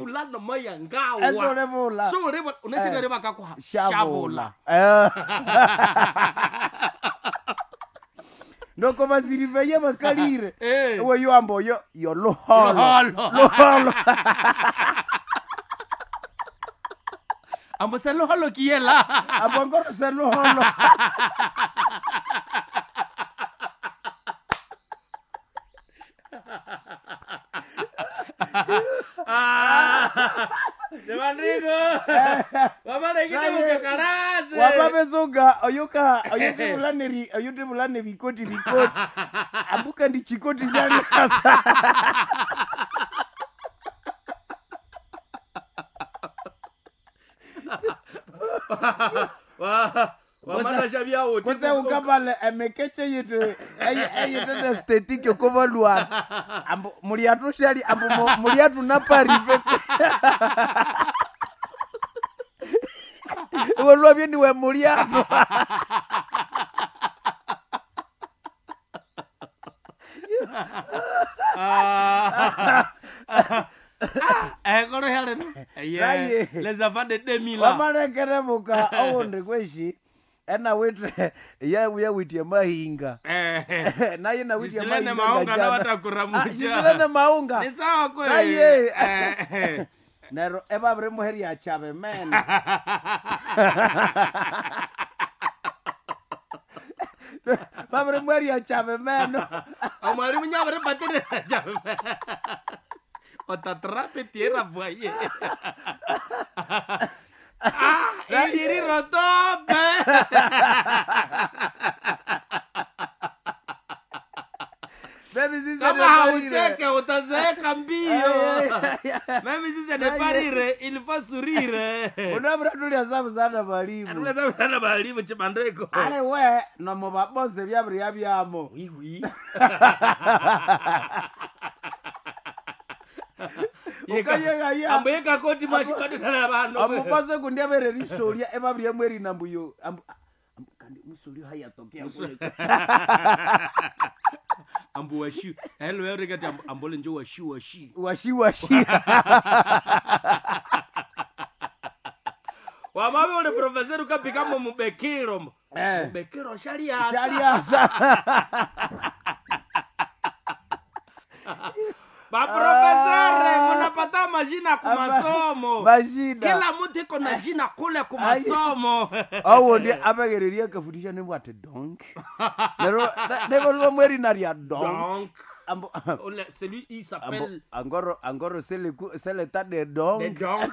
fulano moya ngawa Ezolevola. so re unashina re baka kwa Shabola. Ndoko basiriveye bakalire. Ewe yo ambo yo loholo. Ambo se loholo kiela. Ambo ngoro se loholo. Devandrigo. Vamos a ir a carazo. Wababezoga oyuka bulane bikoti. Ambuka ndi chikoti jani sasa. Wamana shabia wote. Kote ukapale emekeche yetu ayete esthetique koma luan. Ambo muliatu shali ambo muliatu naparive. Wolwa bini we muliatu. Kono hele. Les enfants de 2000 là. Wamana kere muka awonde kweshi. Ena wetre ya witie mahinga. Na yena witie mahinga. Silene maunga na watakuramuja. Silene maunga. Ni sawa kwe. Aye. Nero eba bre muheri ya chave men. Babre muheri ya chave men. Omari mnyabre patire chave men. Otatrape tierra voye. Iri rotope. Kama haucheke utazeeka mbio. Mimi sisi ne parire il faut sourire. Unabra tulia sabu sana balimu. Tulia sabu sana balimu chimandeko. Ale we no mo babose byabri yabyamo. Oui. Ambeka koti mashikati sana bano. Amukose kundiabere risoria ebabri yamweri nambuyo. Kandi musolio hayatokea kule. Ambu washu. Hello everybody ambole njo washu. Wamabe ule professeur ukapika mubekiro. Mubekiro shaliasa. Ba professeur munapata majina kwa masomo. Kila mtu iko na jina kule kwa masomo. Awo ndi abagereria kafundisha nembo ate donc. Nebo mweri na ria donc. Celui il s'appelle Angoro c'est l'état de donc. De donc.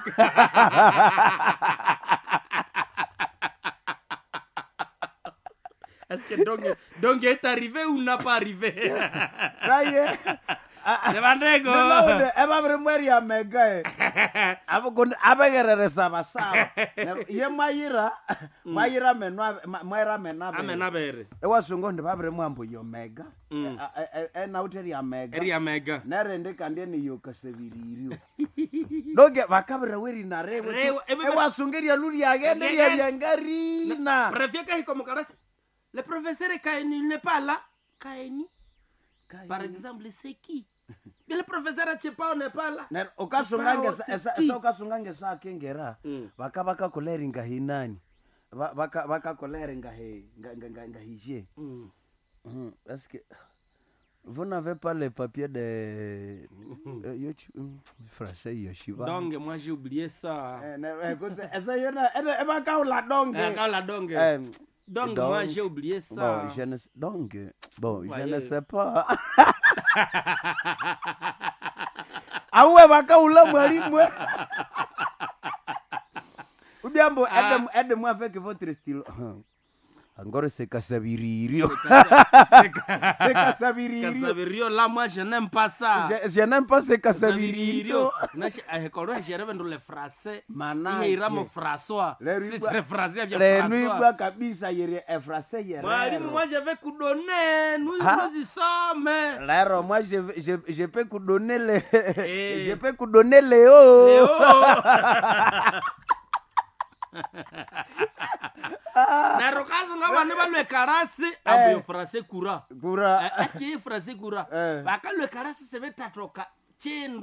Est-ce que donc est arrivé ou n'a pas arrivé? Raye. Devandrego. Eba bre mweri ya mega. Abagerere sawa. Ye mayira menwa amenabere. Ewa sungo ndi babre mwambo yo mega. Na uteri ya mega. Eri ya mega. Nare ndeka ndeni yo kasebiririo. Doge bakabra weri na rewe. Ewa sungeri ya luri agende ya yangarina. Prefieka hiko mukarasi. Le professeur Kaini n'est pas là. Kaini. Par exemple, c'est qui? Mais le professeur Achepao n'est pas là. Na okasungange saa kengera. Baka koleringa hinani. Baka koleringa hije. Est-ce que vous n'avez pas les papiers de français Yoshiba? Donc moi j'ai oublié ça. Esa yona eba kaula donge. Kaula donge. Donc moi j'ai oublié ça. Je ne sais pas. Awe bakaula mwalimu. Ubiambo Adam avec votre style. Encore c'est Kasabiririo. C'est Kasabiririo là moi je n'aime pas ça. Je n'aime pas ce Kasabiririo. Nashi ahekoro jere vendo le français. Mana iramo François. C'est très français bien François. Le nuit kabisa yere français yere. Moi je vais vous donner nous y sommes. Là moi je peux vous donner je peux vous donner Léo. Na rokazo ngaba ne ba le karasi ambo français courant. Courant. Est-ce que français courant? Ba ka le karasi se va tatoka.